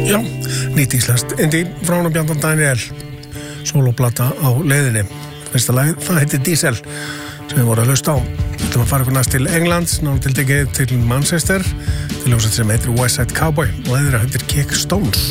Já, nýtt íslenskt indie frá honum Bjarna Daniel, sólóplata á leiðinni. Fyrsta lagið, það heitir Diesel, sem við vorum að hlusta á. Við ætlum að fara okkur næst til Englands, náttúrulega til degi til Manchester, til hljómsveit sem heitir West Side Cowboy, og leiðir heitir Kick Stones.